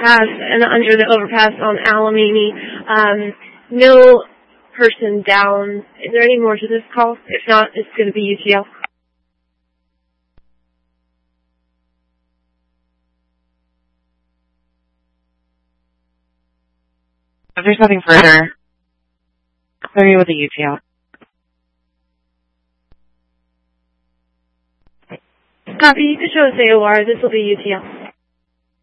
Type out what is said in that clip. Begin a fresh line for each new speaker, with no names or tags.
overpass and under the overpass on Alamany. No person down. Is there any more to this call? If not, it's going to be UTL.
If there's nothing further, clear you with the UTL.
Copy. You can show us AOR. This will be UTL.